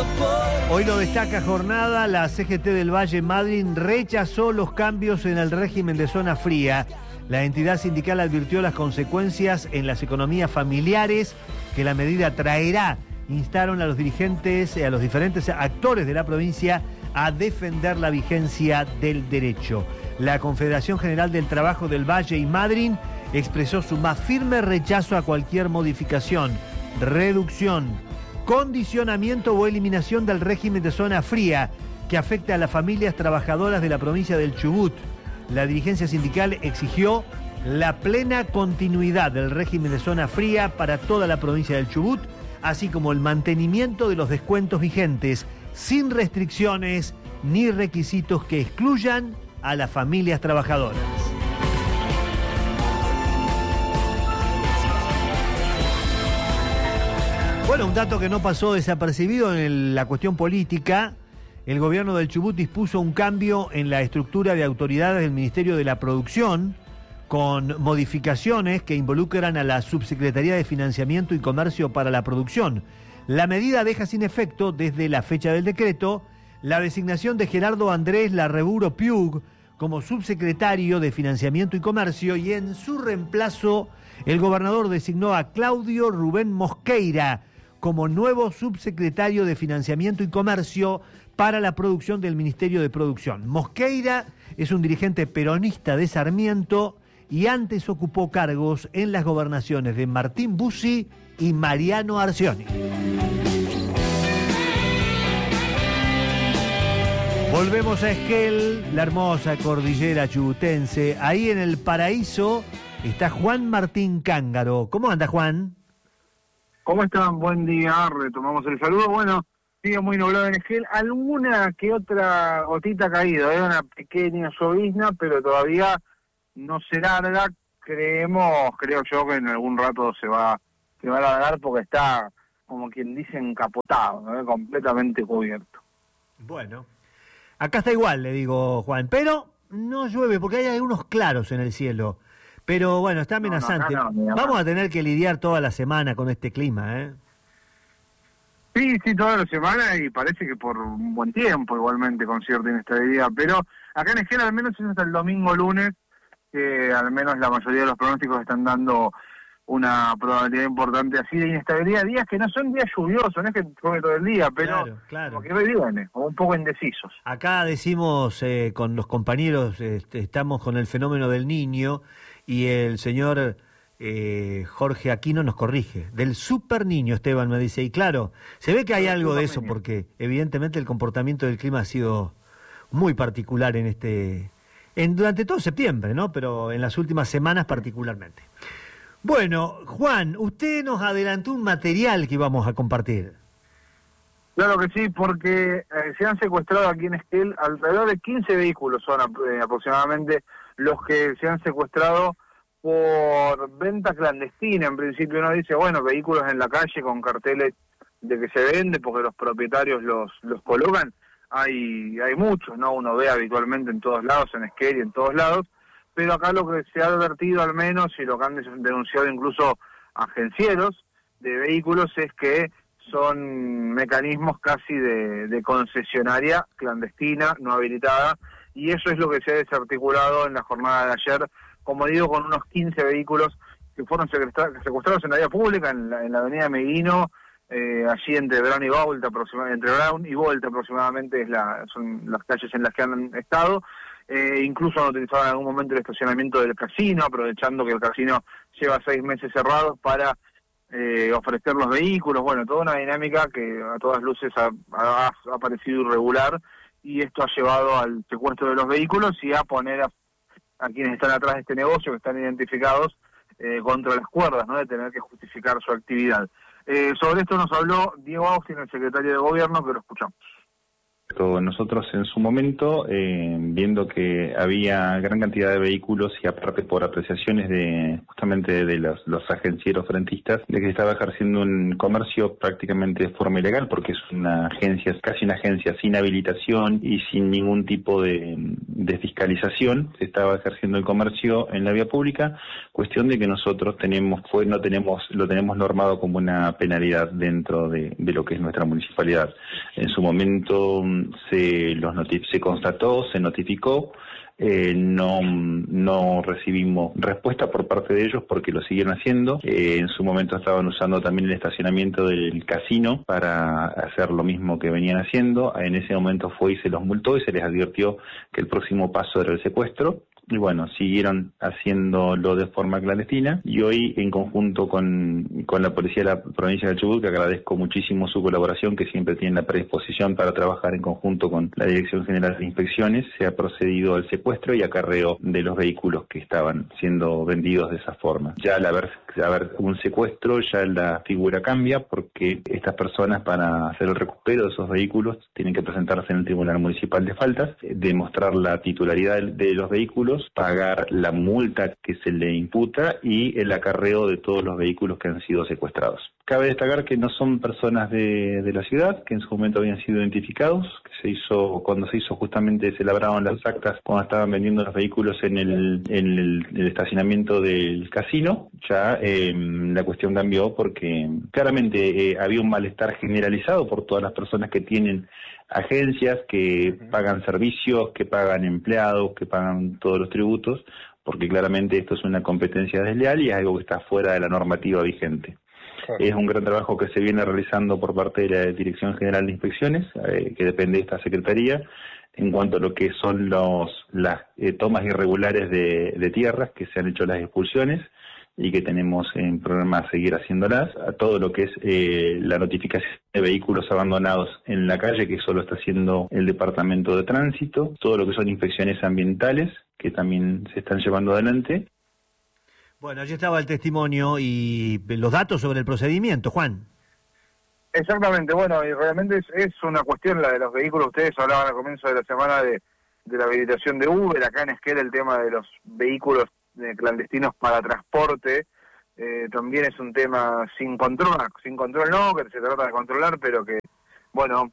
Hoy lo destaca Jornada, la CGT del Valle Madryn rechazó los cambios en el régimen de zona fría. La entidad sindical advirtió las consecuencias en las economías familiares que la medida traerá. Instaron a los dirigentes, a los diferentes actores de la provincia a defender la vigencia del derecho. La Confederación General del Trabajo del Valle y Madryn expresó su más firme rechazo a cualquier modificación, reducción, condicionamiento o eliminación del régimen de zona fría que afecta a las familias trabajadoras de la provincia del Chubut. La dirigencia sindical exigió la plena continuidad del régimen de zona fría para toda la provincia del Chubut, así como el mantenimiento de los descuentos vigentes, sin restricciones ni requisitos que excluyan a las familias trabajadoras. Bueno, un dato que no pasó desapercibido en la cuestión política. El gobierno del Chubut dispuso un cambio en la estructura de autoridades del Ministerio de la Producción, con modificaciones que involucran a la Subsecretaría de Financiamiento y Comercio para la Producción. La medida deja sin efecto, desde la fecha del decreto, la designación de Gerardo Andrés Larreburo Piug como subsecretario de Financiamiento y Comercio, y en su reemplazo el gobernador designó a Claudio Rubén Mosqueira como nuevo subsecretario de Financiamiento y Comercio para la producción del Ministerio de Producción. Mosqueira es un dirigente peronista de Sarmiento y antes ocupó cargos en las gobernaciones de Martín Bussi y Mariano Arcioni. Volvemos a Esquel, la hermosa cordillera chubutense. Ahí en el paraíso está Juan Martín Cángaro. ¿Cómo anda, Juan? ¿Cómo están? Buen día, retomamos el saludo. Bueno, sigue muy nublado en Esquel, alguna que otra gotita ha caído, una pequeña llovizna, pero todavía no se larga. Creo yo que en algún rato se va a largar porque está, como quien dice, encapotado, ¿no? Completamente cubierto. Bueno, acá está igual, le digo, Juan, pero no llueve porque hay algunos claros en el cielo. Pero bueno, está amenazante. Vamos a tener que lidiar toda la semana con este clima, ¿eh? Sí, toda la semana, y parece que por un buen tiempo igualmente, con cierta inestabilidad. Pero acá en Esquel al menos es hasta el domingo, lunes, que al menos la mayoría de los pronósticos están dando una probabilidad importante así de inestabilidad. Días que no son días lluviosos, no es que llueve todo el día, pero claro. Como que viene, como un poco indecisos. Acá decimos con los compañeros, estamos con el fenómeno del Niño, y el señor Jorge Aquino nos corrige. Del super niño, Esteban me dice. Y claro, se ve que hay algo de eso, porque evidentemente el comportamiento del clima ha sido muy particular durante todo septiembre, ¿no? Pero en las últimas semanas particularmente. Bueno, Juan, usted nos adelantó un material que íbamos a compartir. Claro que sí, porque se han secuestrado aquí en Esquel alrededor de 15 vehículos, son aproximadamente los que se han secuestrado por venta clandestina. En principio uno dice, bueno, vehículos en la calle con carteles de que se vende porque los propietarios los colocan. Hay muchos, ¿no? Uno ve habitualmente en todos lados, en Esquel y en todos lados, pero acá lo que se ha advertido al menos, y lo que han denunciado incluso agencieros de vehículos, es que son mecanismos casi de concesionaria clandestina, no habilitada, y eso es lo que se ha desarticulado en la jornada de ayer, como digo, con unos 15 vehículos que fueron secuestrados en la vía pública, en la avenida Meguino, allí entre Brown y Volta aproximadamente son las calles en las que han estado. Incluso han utilizado en algún momento el estacionamiento del casino, aprovechando que el casino lleva 6 meses cerrado para ofrecer los vehículos. Bueno, toda una dinámica que a todas luces ha parecido irregular, y esto ha llevado al secuestro de los vehículos y a poner a quienes están atrás de este negocio, que están identificados, contra las cuerdas, ¿no? De tener que justificar su actividad. Sobre esto nos habló Diego Austin, el secretario de Gobierno, que lo escuchamos. Nosotros en su momento, viendo que había gran cantidad de vehículos y aparte por apreciaciones justamente de los agencieros frentistas, de que se estaba ejerciendo un comercio prácticamente de forma ilegal, porque es casi una agencia sin habilitación y sin ningún tipo de de fiscalización, se estaba ejerciendo el comercio en la vía pública, cuestión de que nosotros lo tenemos normado como una penalidad dentro de lo que es nuestra municipalidad. En su momento se constató, se notificó, no recibimos respuesta por parte de ellos porque lo siguieron haciendo. En su momento estaban usando también el estacionamiento del casino para hacer lo mismo que venían haciendo. En ese momento fue y se los multó y se les advirtió que el próximo paso era el secuestro. Y bueno, siguieron haciéndolo de forma clandestina y hoy en conjunto con la policía de la provincia del Chubut, que agradezco muchísimo su colaboración, que siempre tienen la predisposición para trabajar en conjunto con la Dirección General de Inspecciones, se ha procedido al secuestro y acarreo de los vehículos que estaban siendo vendidos de esa forma. Ya al haber un secuestro, ya la figura cambia porque estas personas, para hacer el recupero de esos vehículos, tienen que presentarse en el Tribunal Municipal de Faltas, demostrar la titularidad de los vehículos, pagar la multa que se le imputa y el acarreo de todos los vehículos que han sido secuestrados. Cabe destacar que no son personas de la ciudad, que en su momento habían sido identificados, que cuando se hizo justamente, se labraron las actas cuando estaban vendiendo los vehículos en el estacionamiento del casino. Ya la cuestión cambió porque claramente había un malestar generalizado por todas las personas que tienen agencias, que pagan servicios, que pagan empleados, que pagan todos los tributos, porque claramente esto es una competencia desleal y es algo que está fuera de la normativa vigente. Claro. Es un gran trabajo que se viene realizando por parte de la Dirección General de Inspecciones, que depende de esta Secretaría, en cuanto a lo que son las tomas irregulares de tierras, que se han hecho las expulsiones y que tenemos en programa seguir haciéndolas, a todo lo que es la notificación de vehículos abandonados en la calle, que eso lo está haciendo el Departamento de Tránsito, todo lo que son inspecciones ambientales, que también se están llevando adelante. Bueno, allí estaba el testimonio y los datos sobre el procedimiento, Juan. Exactamente, bueno, y realmente es una cuestión la de los vehículos. Ustedes hablaban al comienzo de la semana de la habilitación de Uber, acá en Esquel el tema de los vehículos clandestinos para transporte, también es un tema sin control no, que se trata de controlar, pero que, bueno,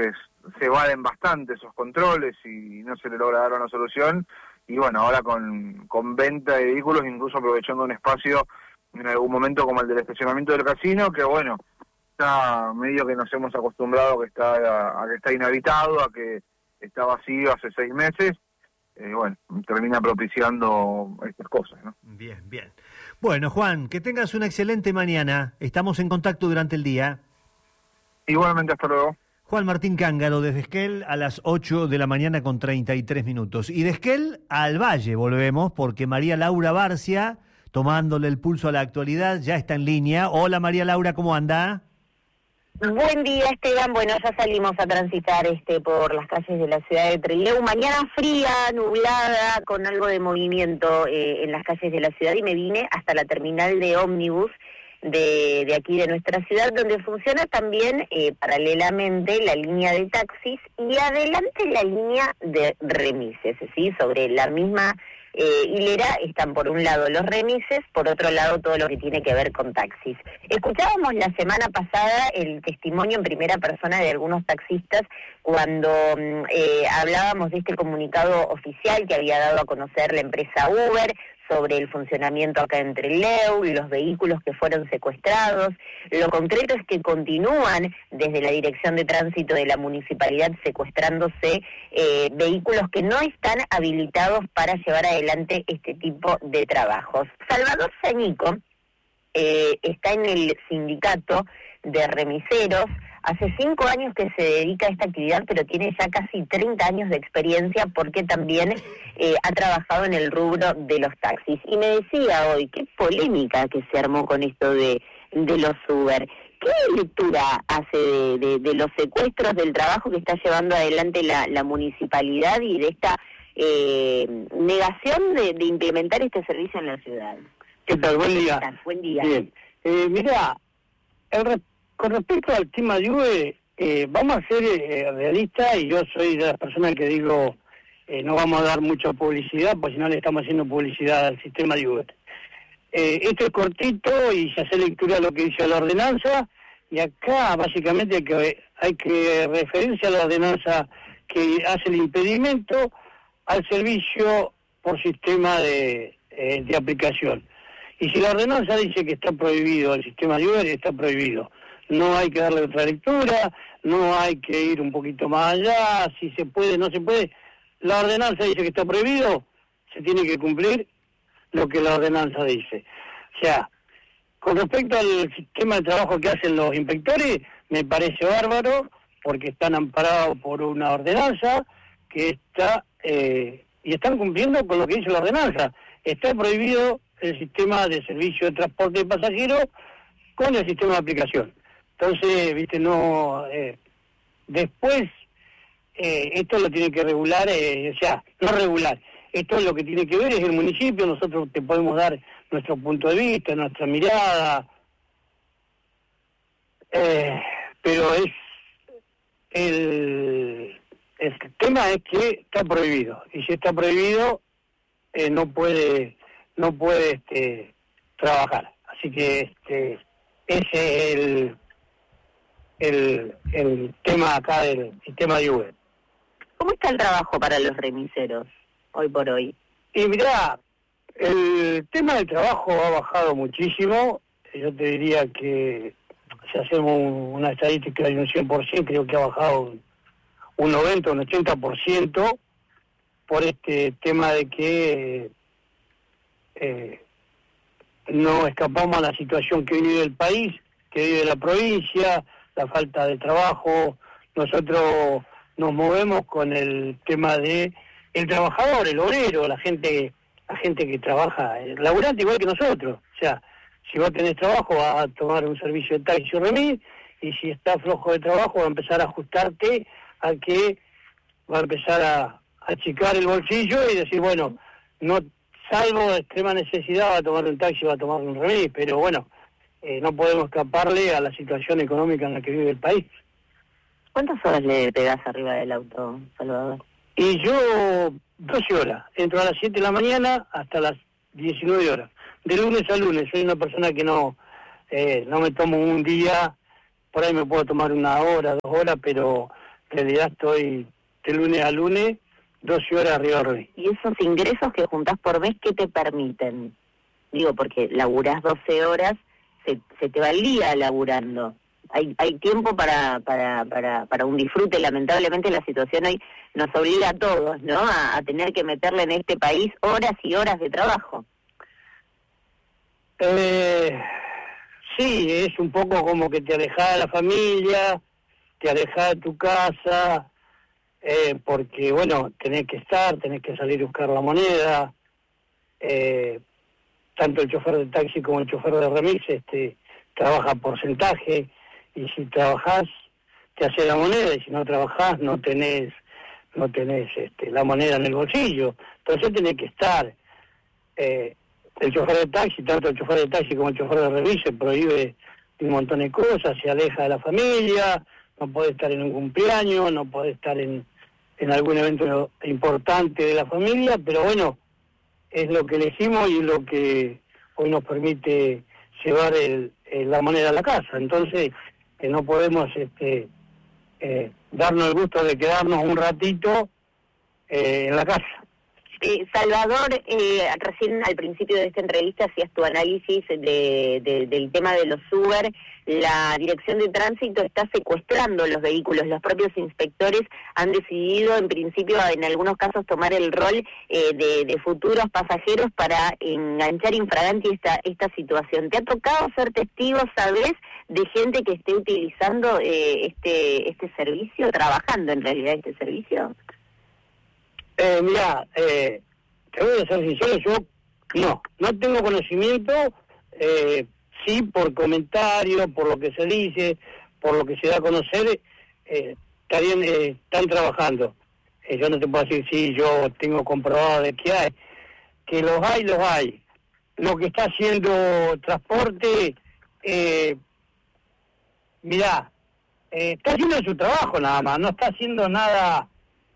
se evaden bastante esos controles y no se le logra dar una solución. Y bueno, ahora con venta de vehículos, incluso aprovechando un espacio en algún momento como el del estacionamiento del casino, que bueno, está medio que nos hemos acostumbrado a que está inhabitado, a que está vacío hace 6 meses. Bueno, termina propiciando estas cosas, ¿no? Bien, bien. Bueno, Juan, que tengas una excelente mañana. Estamos en contacto durante el día. Igualmente, hasta luego. Juan Martín Cángaro, desde Esquel a las 8 de la mañana con 33 minutos. Y de Esquel al Valle volvemos, porque María Laura Barcia, tomándole el pulso a la actualidad, ya está en línea. Hola María Laura, ¿cómo anda? Buen día, Esteban. Bueno, ya salimos a transitar por las calles de la ciudad de Trelew. Mañana fría, nublada, con algo de movimiento en las calles de la ciudad, y me vine hasta la terminal de ómnibus de aquí de nuestra ciudad, donde funciona también paralelamente la línea de taxis y adelante la línea de remises, ¿sí? Sobre la misma hilera están por un lado los remises, por otro lado todo lo que tiene que ver con taxis. Escuchábamos la semana pasada el testimonio en primera persona de algunos taxistas cuando hablábamos de este comunicado oficial que había dado a conocer la empresa Uber sobre el funcionamiento acá en Trelew, los vehículos que fueron secuestrados. Lo concreto es que continúan desde la Dirección de Tránsito de la Municipalidad secuestrándose vehículos que no están habilitados para llevar adelante este tipo de trabajos. Salvador Sañico está en el sindicato de remiseros. Hace 5 años que se dedica a esta actividad, pero tiene ya casi 30 años de experiencia porque también ha trabajado en el rubro de los taxis. Y me decía hoy, qué polémica que se armó con esto de los Uber. ¿Qué lectura hace de los secuestros, del trabajo que está llevando adelante la municipalidad y de esta negación de implementar este servicio en la ciudad? ¿Qué tal? Buen día. Buen día. Bien. Mira, con respecto al tema de Uber, vamos a ser realistas, y yo soy de las personas que digo, no vamos a dar mucha publicidad, porque si no le estamos haciendo publicidad al sistema de Uber. Esto es cortito y se hace lectura de lo que dice la ordenanza, y acá básicamente hay que referencia a la ordenanza que hace el impedimento al servicio por sistema de aplicación. Y si la ordenanza dice que está prohibido el sistema de Uber, está prohibido. No hay que darle otra lectura, no hay que ir un poquito más allá, si se puede, no se puede. La ordenanza dice que está prohibido, se tiene que cumplir lo que la ordenanza dice. O sea, con respecto al sistema de trabajo que hacen los inspectores, me parece bárbaro, porque están amparados por una ordenanza que está, y están cumpliendo con lo que dice la ordenanza. Está prohibido el sistema de servicio de transporte de pasajeros con el sistema de aplicación. Entonces, viste, no... después, esto lo tiene que regular, o sea, no regular. Esto es lo que tiene que ver es el municipio. Nosotros te podemos dar nuestro punto de vista, nuestra mirada, pero es el tema es que está prohibido, y si está prohibido no puede trabajar. Así que ese es el tema acá del sistema de Uber. ¿Cómo está el trabajo para los remiseros hoy por hoy? Y mirá, el tema del trabajo ha bajado muchísimo. Yo te diría que si hacemos una estadística de un 100%, creo que ha bajado un 90, un 80%, por este tema de que no escapamos a la situación que vive el país, que vive la provincia, la falta de trabajo. Nosotros nos movemos con el tema de el trabajador, el obrero, la gente que trabaja, el laburante igual que nosotros. O sea, si vos tenés trabajo, vas a tomar un servicio de taxi o remis, y si estás flojo de trabajo, va a empezar a ajustarte a que va a empezar a achicar el bolsillo y decir, bueno, no, salvo de extrema necesidad, va a tomar un taxi, va a tomar un remis, pero bueno, no podemos escaparle a la situación económica en la que vive el país. ¿Cuántas horas le pegás arriba del auto, Salvador? Y yo 12 horas, entro a las 7 de la mañana hasta las 19 horas, de lunes a lunes. Soy una persona que no me tomo un día, por ahí me puedo tomar 1 hora, 2 horas, pero en realidad estoy de lunes a lunes, 12 horas arriba del remis. ¿Y esos ingresos que juntás por mes, qué te permiten? Digo, porque laburás 12 horas, se te va el día laburando. Hay tiempo para un disfrute. Lamentablemente la situación hoy nos obliga a todos, ¿no?, a tener que meterle en este país horas y horas de trabajo. Sí, es un poco como que te alejás de la familia, te alejás de tu casa, porque, bueno, tenés que salir a buscar la moneda. Tanto el chofer de taxi como el chofer de remis trabaja porcentaje, y si trabajás te hace la moneda, y si no trabajás no tenés la moneda en el bolsillo. Entonces tenés que estar. El chofer de taxi, tanto el chofer de taxi como el chofer de remis, se prohíbe un montón de cosas, se aleja de la familia, no puede estar en un cumpleaños, no puede estar en algún evento importante de la familia, pero bueno, es lo que elegimos y lo que hoy nos permite llevar la moneda a la casa. Entonces no podemos darnos el gusto de quedarnos un ratito en la casa. Salvador, recién al principio de esta entrevista hacías tu análisis del tema de los Uber. La Dirección de Tránsito está secuestrando los vehículos. Los propios inspectores han decidido, en principio, en algunos casos, tomar el rol de futuros pasajeros para enganchar infraganti esta situación. ¿Te ha tocado ser testigo, sabés, de gente que esté utilizando este servicio, trabajando en realidad este servicio? Mira, te voy a ser sincero, yo no tengo conocimiento, sí por comentarios, por lo que se dice, por lo que se da a conocer, están trabajando. Yo no te puedo decir si yo tengo comprobado de que hay. Que los hay. Lo que está haciendo transporte, mirá, está haciendo su trabajo nada más, no está haciendo nada,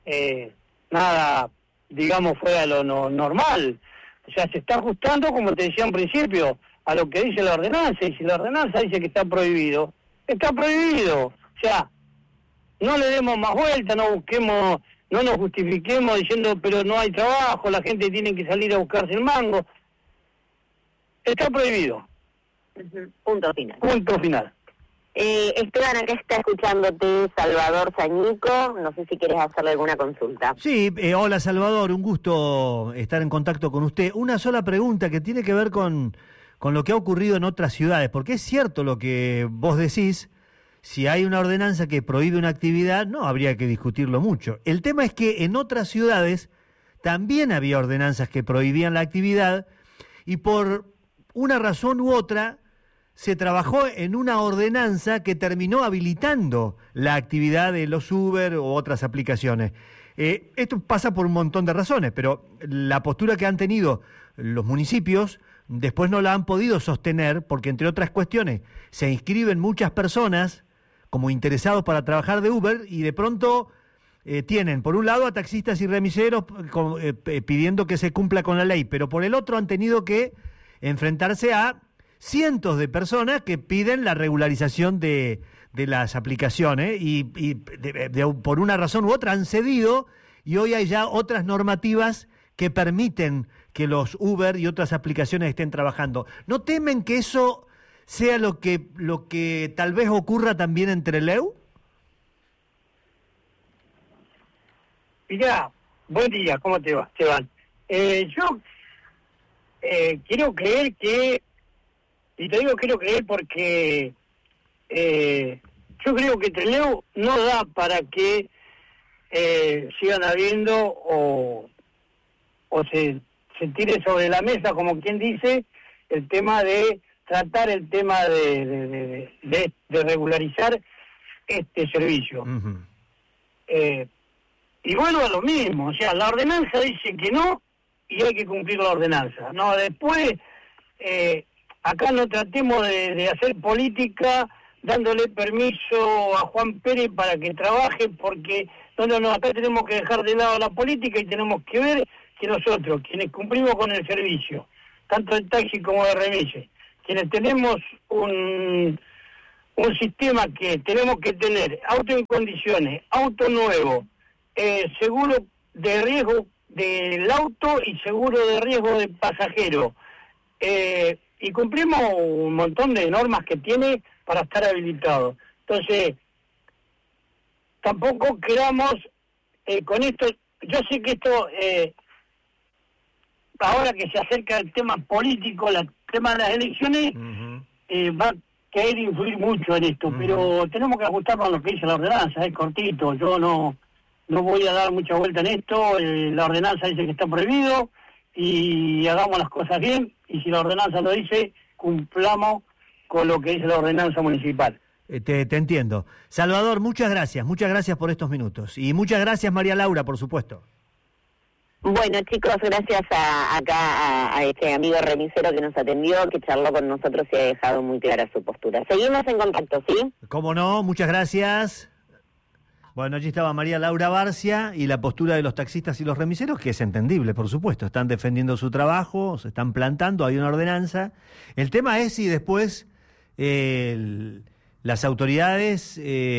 digamos, fuera de lo normal. O sea, se está ajustando, como te decía en principio, a lo que dice la ordenanza, y si la ordenanza dice que está prohibido, está prohibido. O sea, no le demos más vuelta, no busquemos no nos justifiquemos diciendo, pero no hay trabajo, la gente tiene que salir a buscarse el mango. Está prohibido. Punto final. Punto final. Esteban, acá está escuchándote Salvador Zañico, no sé si quieres hacerle alguna consulta. Sí, hola Salvador, un gusto estar en contacto con usted. Una sola pregunta que tiene que ver con lo que ha ocurrido en otras ciudades, porque es cierto lo que vos decís, si hay una ordenanza que prohíbe una actividad, no habría que discutirlo mucho. El tema es que en otras ciudades también había ordenanzas que prohibían la actividad y por una razón u otra se trabajó en una ordenanza que terminó habilitando la actividad de los Uber o otras aplicaciones. Esto pasa por un montón de razones, pero la postura que han tenido los municipios después no la han podido sostener porque, entre otras cuestiones, se inscriben muchas personas como interesados para trabajar de Uber y de pronto tienen, por un lado, a taxistas y remiseros pidiendo que se cumpla con la ley, pero por el otro han tenido que enfrentarse a cientos de personas que piden la regularización de las aplicaciones y por una razón u otra han cedido y hoy hay ya otras normativas que permiten que los Uber y otras aplicaciones estén trabajando. ¿No temen que eso sea lo que tal vez ocurra también en Trelew? Mirá, buen día, ¿cómo te va, Esteban? Yo quiero creer que, y te digo quiero creer porque yo creo que Trelew no da para que sigan habiendo o se tire sobre la mesa, como quien dice, el tema de tratar el tema de regularizar este servicio. Uh-huh. Y bueno, a lo mismo, o sea, la ordenanza dice que no y hay que cumplir la ordenanza. No, después, acá no tratemos de hacer política dándole permiso a Juan Pérez para que trabaje, porque no, acá tenemos que dejar de lado la política y tenemos que ver que nosotros, quienes cumplimos con el servicio, tanto de taxi como de remise, quienes tenemos un sistema que tenemos que tener auto en condiciones, auto nuevo, seguro de riesgo del auto y seguro de riesgo del pasajero, y cumplimos un montón de normas que tiene para estar habilitado. Entonces, tampoco queramos con esto, yo sé que esto, ahora que se acerca el tema político, el tema de las elecciones, uh-huh, va a querer influir mucho en esto, uh-huh, pero tenemos que ajustarnos a lo que dice la ordenanza, es cortito, yo no voy a dar mucha vuelta en esto, la ordenanza dice que está prohibido y hagamos las cosas bien, y si la ordenanza lo dice, cumplamos con lo que dice la ordenanza municipal. Te entiendo. Salvador, muchas gracias por estos minutos. Y muchas gracias, María Laura, por supuesto. Bueno, chicos, gracias a este amigo remisero que nos atendió, que charló con nosotros y ha dejado muy clara su postura. Seguimos en contacto, ¿sí? Cómo no, muchas gracias. Bueno, allí estaba María Laura Barcia y la postura de los taxistas y los remiseros, que es entendible, por supuesto. Están defendiendo su trabajo, se están plantando, hay una ordenanza. El tema es si después las autoridades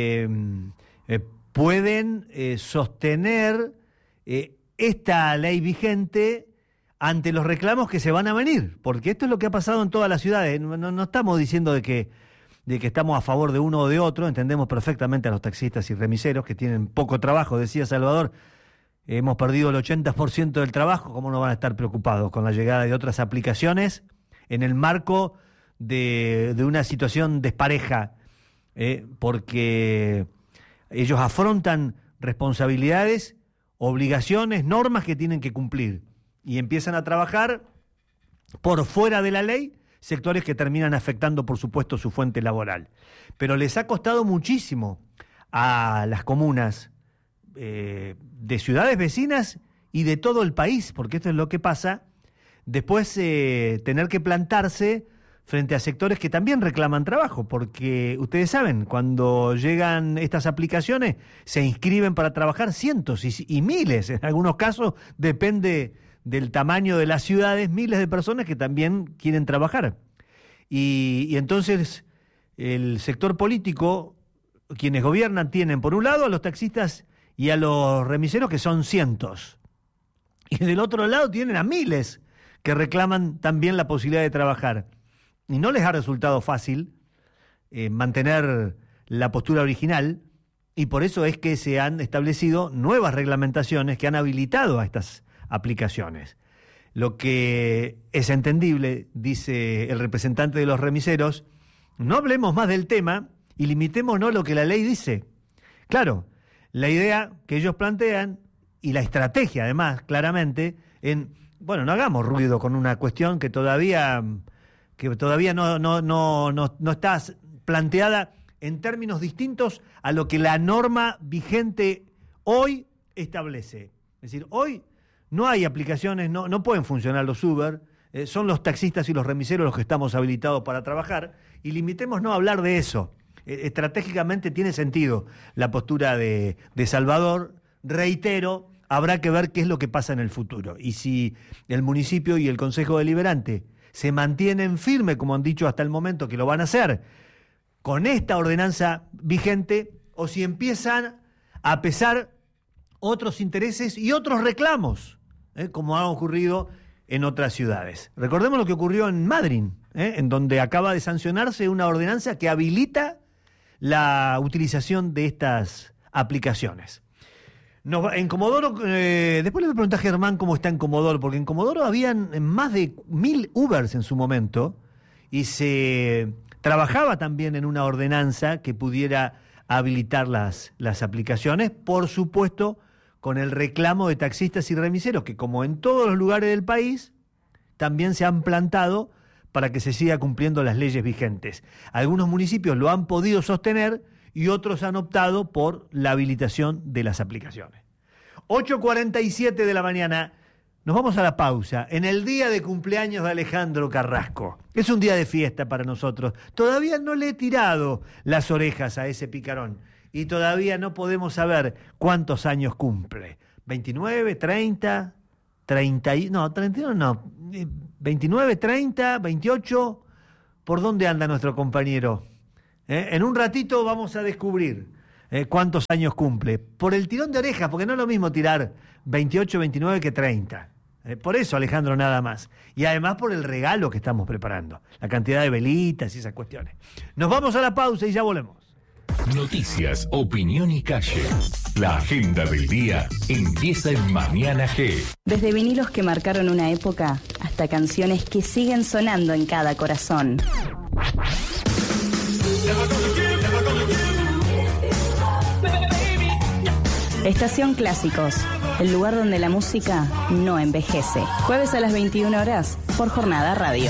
pueden sostener esta ley vigente ante los reclamos que se van a venir, porque esto es lo que ha pasado en todas las ciudades. No estamos diciendo de que estamos a favor de uno o de otro, entendemos perfectamente a los taxistas y remiseros que tienen poco trabajo, decía Salvador, hemos perdido el 80% del trabajo, ¿cómo no van a estar preocupados con la llegada de otras aplicaciones en el marco de una situación despareja? Porque ellos afrontan responsabilidades, obligaciones, normas que tienen que cumplir y empiezan a trabajar por fuera de la ley, sectores que terminan afectando, por supuesto, su fuente laboral. Pero les ha costado muchísimo a las comunas de ciudades vecinas y de todo el país, porque esto es lo que pasa, después tener que plantarse frente a sectores que también reclaman trabajo, porque ustedes saben, cuando llegan estas aplicaciones, se inscriben para trabajar cientos y miles, en algunos casos depende del tamaño de las ciudades, miles de personas que también quieren trabajar. Y entonces el sector político, quienes gobiernan, tienen por un lado a los taxistas y a los remiseros que son cientos. Y del otro lado tienen a miles que reclaman también la posibilidad de trabajar. Y no les ha resultado fácil mantener la postura original, y por eso es que se han establecido nuevas reglamentaciones que han habilitado a estas aplicaciones. Lo que es entendible, dice el representante de los remiseros, no hablemos más del tema y limitémonos a lo que la ley dice. Claro, la idea que ellos plantean y la estrategia además, claramente, no hagamos ruido con una cuestión que todavía no está planteada en términos distintos a lo que la norma vigente hoy establece. Es decir, hoy no hay aplicaciones, no pueden funcionar los Uber, son los taxistas y los remiseros los que estamos habilitados para trabajar, y limitémonos a hablar de eso. Estratégicamente tiene sentido la postura de Salvador. Reitero, habrá que ver qué es lo que pasa en el futuro. Y si el municipio y el Consejo Deliberante se mantienen firmes, como han dicho hasta el momento que lo van a hacer, con esta ordenanza vigente, o si empiezan a pesar otros intereses y otros reclamos, como ha ocurrido en otras ciudades. Recordemos lo que ocurrió en Madrid, en donde acaba de sancionarse una ordenanza que habilita la utilización de estas aplicaciones. En Comodoro, después le voy a preguntar a Germán cómo está en Comodoro, porque en Comodoro habían más de 1000 Ubers en su momento, y se trabajaba también en una ordenanza que pudiera habilitar las aplicaciones, por supuesto, con el reclamo de taxistas y remiseros, que como en todos los lugares del país, también se han plantado para que se siga cumpliendo las leyes vigentes. Algunos municipios lo han podido sostener y otros han optado por la habilitación de las aplicaciones. 8:47 de la mañana, nos vamos a la pausa. En el día de cumpleaños de Alejandro Carrasco. Es un día de fiesta para nosotros. Todavía no le he tirado las orejas a ese picarón y todavía no podemos saber cuántos años cumple. 29, 30, 31 no. 29, 30, 28. ¿Por dónde anda nuestro compañero? En un ratito vamos a descubrir cuántos años cumple. Por el tirón de orejas, porque no es lo mismo tirar 28, 29 que 30. Por eso, Alejandro, nada más. Y además por el regalo que estamos preparando. La cantidad de velitas y esas cuestiones. Nos vamos a la pausa y ya volvemos. Noticias, opinión y calle. La agenda del día empieza en Mañana G. Desde vinilos que marcaron una época hasta canciones que siguen sonando en cada corazón. Estación Clásicos, el lugar donde la música no envejece. Jueves a las 21 horas por Jornada Radio.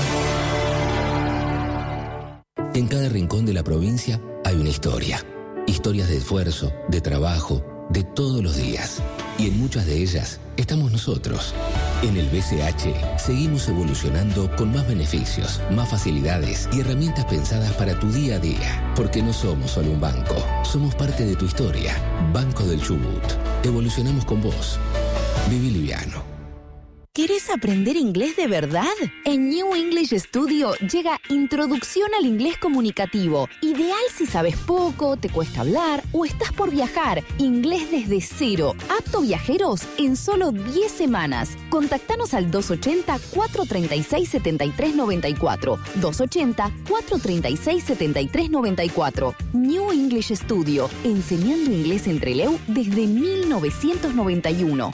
En cada rincón de la provincia hay una historia. Historias de esfuerzo, de trabajo, de todos los días. Y en muchas de ellas estamos nosotros. En el BCH seguimos evolucionando con más beneficios, más facilidades y herramientas pensadas para tu día a día. Porque no somos solo un banco, somos parte de tu historia. Banco del Chubut. Evolucionamos con vos. Viví liviano. ¿Querés aprender inglés de verdad? En New English Studio llega Introducción al Inglés Comunicativo. Ideal si sabes poco, te cuesta hablar o estás por viajar. Inglés desde cero. Apto viajeros en solo 10 semanas. Contactanos al 280-436-7394. 280-436-7394. New English Studio. Enseñando inglés en Trelew desde 1991.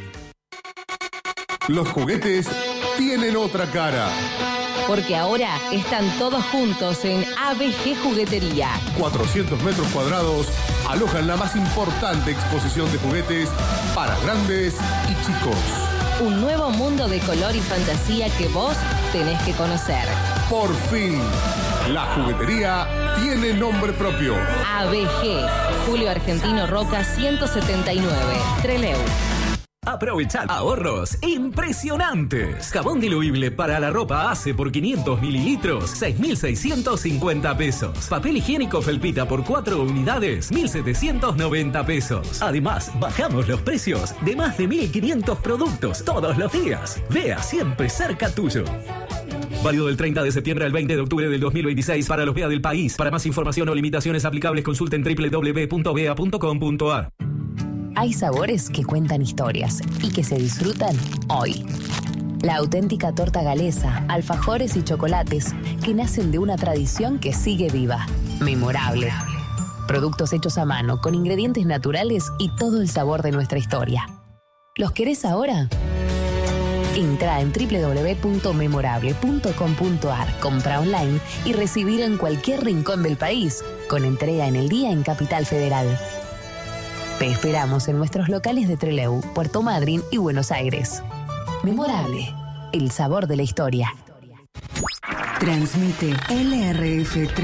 Los juguetes tienen otra cara. Porque ahora están todos juntos en ABG Juguetería. 400 metros cuadrados alojan la más importante exposición de juguetes para grandes y chicos. Un nuevo mundo de color y fantasía que vos tenés que conocer. Por fin, la juguetería tiene nombre propio. ABG, Julio Argentino Roca 179, Trelew. Aprovechad ahorros impresionantes. Jabón diluible para la ropa Ace por 500 mililitros, 6.650 pesos. Papel higiénico Felpita por 4 unidades, 1.790 pesos. Además, bajamos los precios de más de 1.500 productos todos los días. Vea siempre cerca tuyo. Válido del 30 de septiembre al 20 de octubre del 2026 para los BEA del país. Para más información o limitaciones aplicables consulten www.bea.com.ar. Hay sabores que cuentan historias y que se disfrutan hoy. La auténtica torta galesa, alfajores y chocolates que nacen de una tradición que sigue viva. Memorable. Productos hechos a mano, con ingredientes naturales y todo el sabor de nuestra historia. ¿Los querés ahora? Entra en www.memorable.com.ar, compra online y recibilo en cualquier rincón del país, con entrega en el día en Capital Federal. Te esperamos en nuestros locales de Trelew, Puerto Madryn y Buenos Aires. Memorable, el sabor de la historia. Transmite LRF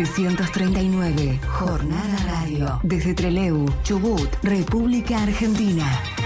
339, Jornada Radio, desde Trelew, Chubut, República Argentina.